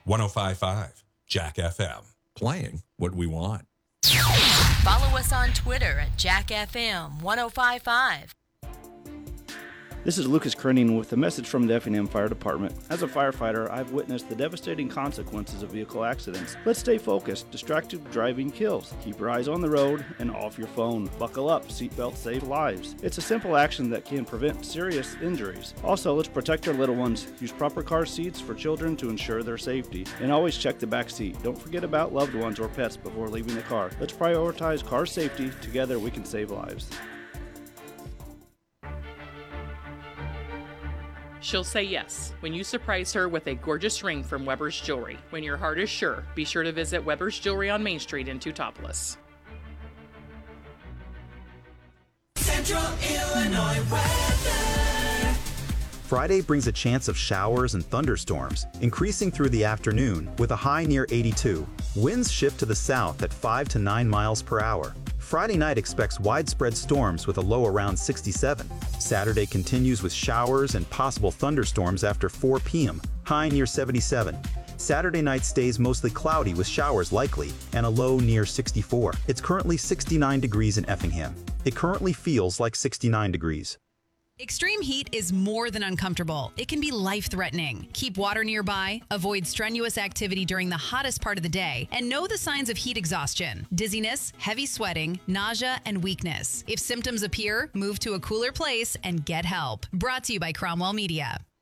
105.5 Jack FM. Playing what we want. Follow us on Twitter at JackFM 1055. This is Lucas Krenning with a message from the Effingham Fire Department. As a firefighter, I've witnessed the devastating consequences of vehicle accidents. Let's stay focused. Distracted driving kills. Keep your eyes on the road and off your phone. Buckle up. Seatbelts save lives. It's a simple action that can prevent serious injuries. Also, let's protect our little ones. Use proper car seats for children to ensure their safety. And always check the back seat. Don't forget about loved ones or pets before leaving the car. Let's prioritize car safety. Together we can save lives. She'll say yes when you surprise her with a gorgeous ring from Weber's Jewelry. When your heart is sure, be sure to visit Weber's Jewelry on Main Street in Teutopolis. Central Illinois weather. Friday brings a chance of showers and thunderstorms, increasing through the afternoon with a high near 82. Winds shift to the south at 5 to 9 miles per hour. Friday night expects widespread storms with a low around 67. Saturday continues with showers and possible thunderstorms after 4 p.m., high near 77. Saturday night stays mostly cloudy with showers likely and a low near 64. It's currently 69 degrees in Effingham. It currently feels like 69 degrees. Extreme heat is more than uncomfortable. It can be life-threatening. Keep water nearby, avoid strenuous activity during the hottest part of the day, and know the signs of heat exhaustion: dizziness, heavy sweating, nausea, and weakness. If symptoms appear, move to a cooler place and get help. Brought to you by Cromwell Media.